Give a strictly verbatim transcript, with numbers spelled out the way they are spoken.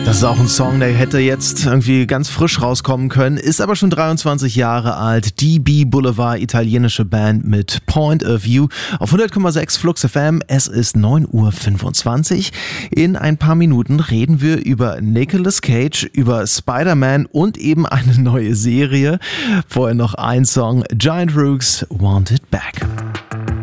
Das ist auch ein Song, der hätte jetzt irgendwie ganz frisch rauskommen können, ist aber schon dreiundzwanzig Jahre alt. D B Boulevard, italienische Band mit Point of View auf hundert Komma sechs Flux F M. Es ist neun Uhr fünfundzwanzig. In ein paar Minuten reden wir über Nicolas Cage, über Spider-Man und eben eine neue Serie. Vorher noch ein Song, Giant Rooks, Want It Back.